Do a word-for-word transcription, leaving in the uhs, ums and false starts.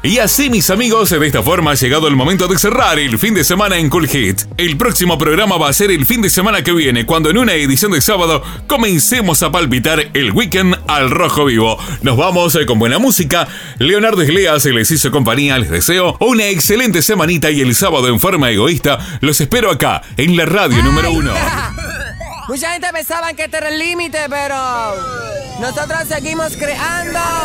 Y así, mis amigos, de esta forma ha llegado el momento de cerrar el fin de semana en Cool Hit. El próximo programa va a ser el fin de semana que viene, cuando en una edición de sábado comencemos a palpitar el weekend al rojo vivo. Nos vamos con buena música. Leonardo Iglesias les hizo compañía. Les deseo una excelente semanita y el sábado, en forma egoísta, los espero acá, en la radio Ay. número uno. Mucha gente pensaba que este era el límite, pero nosotros seguimos creando.